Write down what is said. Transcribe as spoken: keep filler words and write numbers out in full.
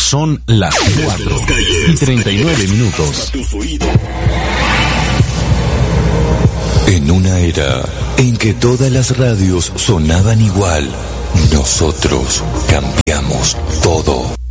Son las cuatro y treinta y nueve minutos. En una era en que todas las radios sonaban igual, nosotros cambiamos todo.